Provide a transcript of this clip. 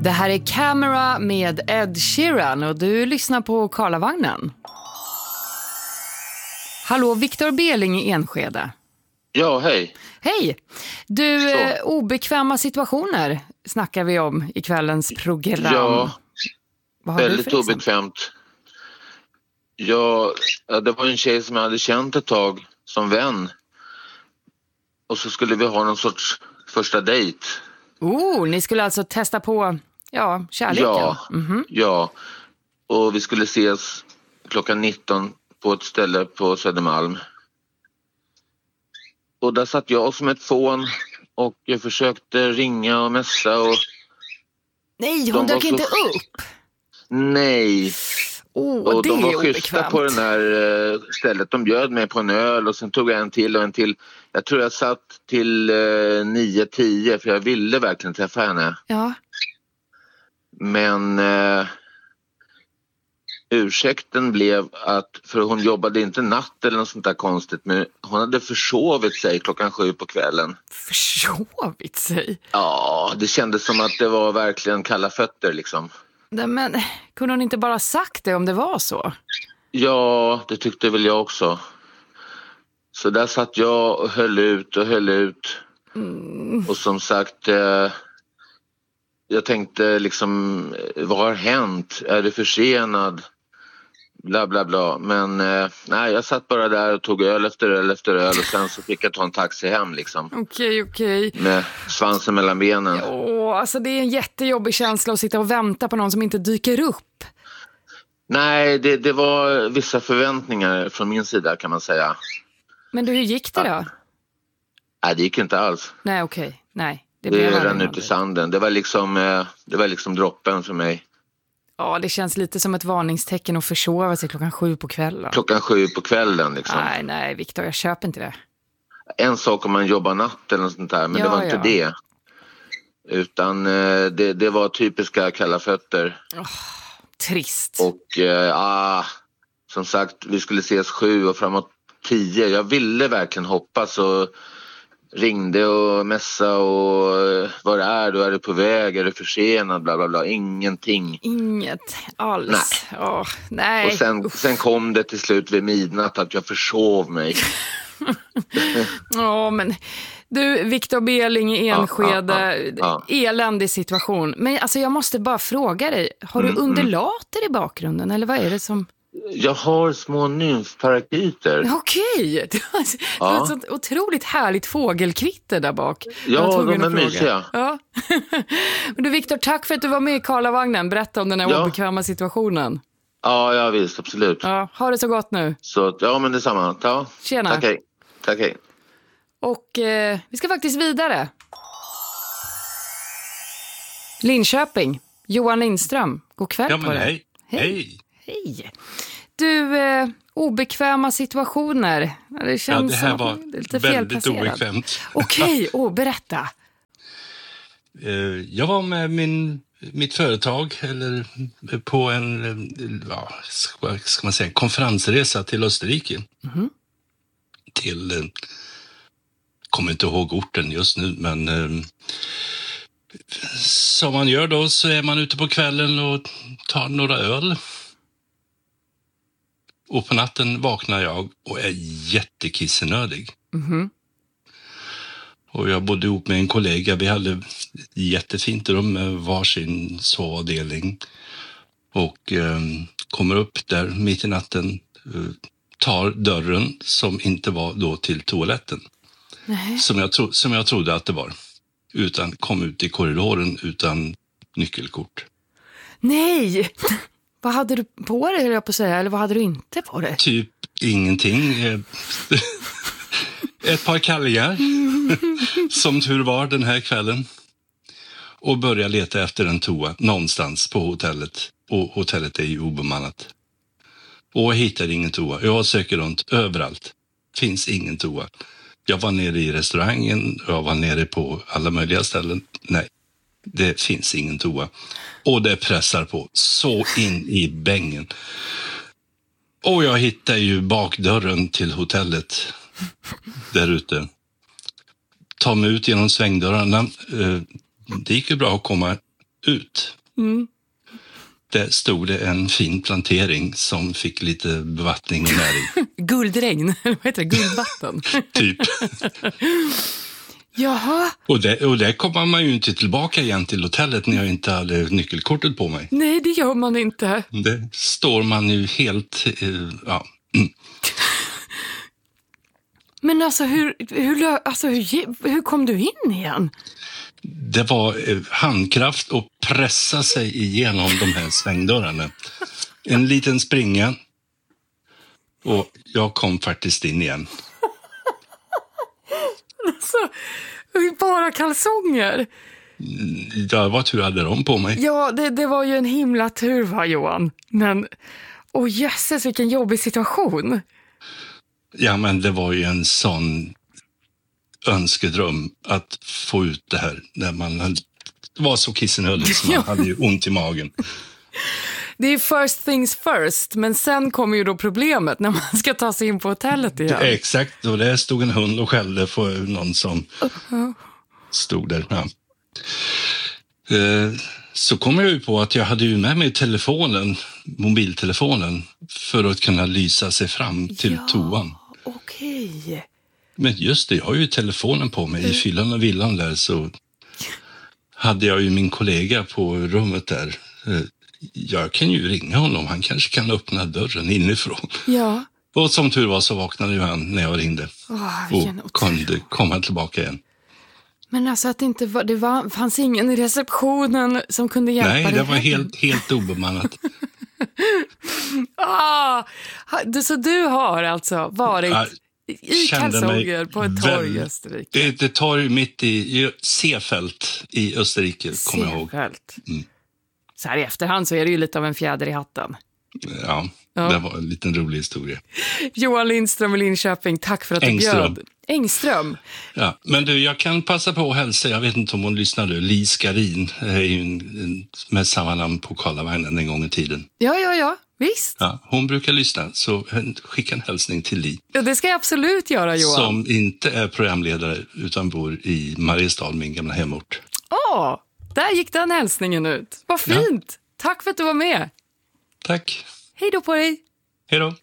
Det här är Camera med Ed Sheeran och du lyssnar på Karlavagnen. Hallå, Viktor Beling i Enskede. Ja, hej. Hej. Du, obekväma situationer snackar vi om i kvällens program. Ja, vad har väldigt obekvämt. Ja, det var en tjej som jag hade känt ett tag som vän. Och så skulle vi ha någon sorts första dejt. Ni skulle alltså testa på, kärleken? Ja, ja. Och vi skulle ses klockan 19 på ett ställe på Södermalm. Och där satt jag som ett fån och jag försökte ringa och messa och... Nej, hon dök inte upp. Nej. Och det de var är schyssta på det här stället. De bjöd mig på en öl och sen tog jag en till och en till. Jag tror jag satt till 9-10 för jag ville verkligen träffa henne. Ja. Men ursäkten blev att, för hon jobbade inte natt eller något sånt där konstigt, men hon hade försovit sig klockan 7 på kvällen. Försovit sig? Ja, det kändes som att det var verkligen kalla fötter liksom. Men kunde hon inte bara sagt det om det var så? Ja, det tyckte väl jag också. Så där satt jag och höll ut. Och som sagt, jag tänkte liksom, vad har hänt? Är det försenad? Bla bla bla. Men nej, jag satt bara där och tog öl efter öl och sen så fick jag ta en taxi hem liksom. Okej. Med svansen mellan benen. Alltså det är en jättejobbig känsla att sitta och vänta på någon som inte dyker upp. Nej, det var vissa förväntningar från min sida kan man säga. Men hur gick det då? Nej, det gick inte alls. Nej, okej. Nej. Det rann ut i sanden. Det var liksom droppen för mig. Ja, det känns lite som ett varningstecken att försova sig klockan 7 på kvällen. Klockan 7 på kvällen liksom. Nej, Viktor, jag köper inte det. En sak om man jobbar natt eller något sånt där, men det var inte det. Utan det var typiska kalla fötter. Trist. Och som sagt, vi skulle ses 7 och framåt 10. Jag ville verkligen hoppas och ringde och messa och vad det är, då är det på väg, är det försenad, bla bla bla, ingenting. Inget alls. Nej. Och sen kom det till slut vid midnatt att jag försov mig. Men du, Viktor Beling i Enskede, eländig situation. Men alltså jag måste bara fråga dig, har du undulater i bakgrunden eller vad är det som... Jag har små nymfparakiter. Okej, det var ett sånt otroligt härligt fågelkvitter där bak. Ja, de är mysiga. Ja. Men du Viktor, tack för att du var med i Karlavagnen. Berätta om den här obekväma situationen. Ja, visst, absolut. Ja, ha det så gott nu. Så, men detsamma. Ja. Tjena. Tack, hej. Och vi ska faktiskt vidare. Linköping, Johan Lindström. God kväll på dig. Hej. Du, obekväma situationer. Det känns det här var lite väldigt obekvämt. Okej, berätta. Jag var med mitt företag på en ska man säga, konferensresa till Österrike. Kommer inte ihåg orten just nu, men som man gör då så är man ute på kvällen och tar några öl. Och på natten vaknar jag och är jättekissenödig. Och jag bodde ihop med en kollega. Vi hade ett jättefint rum med varsin sovavdelning. Och kommer upp där mitt i natten. Tar dörren som inte var då till toaletten. Som jag trodde att det var. Utan kom ut i korridoren utan nyckelkort. Nej! Vad hade du på dig, höll jag på att säga, eller vad hade du inte på dig? Typ ingenting. Ett par kallingar, som tur var den här kvällen. Och börja leta efter en toa någonstans på hotellet. Och hotellet är ju obemannat. Och jag hittar ingen toa. Jag söker runt överallt. Finns ingen toa. Jag var nere i restaurangen. Jag var nere på alla möjliga ställen. Nej, det finns ingen toa. Och det pressar på så in i bängen. Och jag hittar ju bakdörren till hotellet där ute. Tar mig ut genom svängdörrarna. Det gick ju bra att komma ut. Där stod det en fin plantering som fick lite bevattning och näring. Guldregn, vad heter det? Guldvatten. Typ. Jaha. Och där kommer man ju inte tillbaka igen till hotellet när jag inte hade nyckelkortet på mig. Nej, det gör man inte. Det står man ju helt... Men alltså, hur kom du in igen? Det var handkraft att pressa sig igenom de här svängdörrarna. En liten springa. Och jag kom faktiskt in igen. Alltså, bara kalsonger. Ja, vad tur hade de på mig. Ja, det var ju en himla tur, va, Johan? Men, jösses, vilken jobbig situation. Ja, men det var ju en sån önskedröm att få ut det här när man var så kissenhöllig så man hade ju ont i magen. Det är first things first, men sen kommer ju då problemet när man ska ta sig in på hotellet igen. Exakt, och där stod en hund och skällde för någon som stod där. Ja. Så kom jag ju på att jag hade ju med mig mobiltelefonen, för att kunna lysa sig fram till toan. Okej. Men just det, jag har ju telefonen på mig i fyllan och villan där, så hade jag ju min kollega på rummet där. Jag kan ju ringa honom, han kanske kan öppna dörren inifrån. Ja. Och som tur var så vaknade ju han när jag ringde. Och kunde komma tillbaka igen. Men alltså att det fanns ingen i receptionen som kunde hjälpa dig? Nej, det var helt obemannat. Så du har alltså varit i kalsonger på ett torg i Österrike? Det torg mitt i Seefeld i Österrike, kommer jag ihåg. Så här i efterhand så är det ju lite av en fjäder i hatten. Ja, det var en liten rolig historia. Johan Lindström i Linköping, tack för att du bjöd. Engström. Ja, men du, jag kan passa på att hälsa, jag vet inte om hon lyssnar nu, Li Skarin är ju med samma namn på Karlavagnen en gång i tiden. Ja, visst. Ja, hon brukar lyssna, så skicka en hälsning till Li. Ja, det ska jag absolut göra, Johan. Som inte är programledare utan bor i Mariestad, min gamla hemort. Där gick den hälsningen ut. Vad fint. Ja. Tack för att du var med. Tack. Hej då på dig. Hej då.